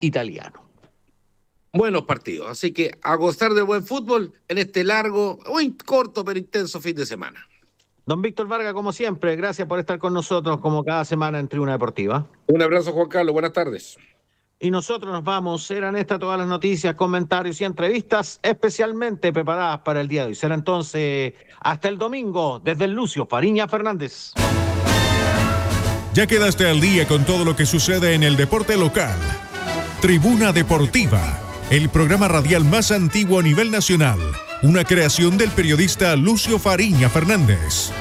italiano. Buenos partidos, así que a gozar de buen fútbol en este largo, corto pero intenso fin de semana. Don Víctor Vargas, como siempre, gracias por estar con nosotros como cada semana en Tribuna Deportiva. Un abrazo, Juan Carlos, buenas tardes. Y nosotros nos vamos, eran estas todas las noticias, comentarios y entrevistas especialmente preparadas para el día de hoy. Será entonces hasta el domingo desde el Lucio Fariña Fernández. Ya quedaste al día con todo lo que sucede en el deporte local. Tribuna Deportiva, el programa radial más antiguo a nivel nacional, una creación del periodista Lucio Fariña Fernández.